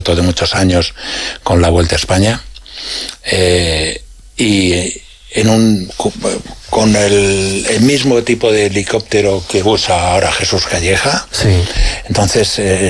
de muchos años con la Vuelta a España, y con el mismo tipo de helicóptero que usa ahora Jesús Calleja. Sí. Entonces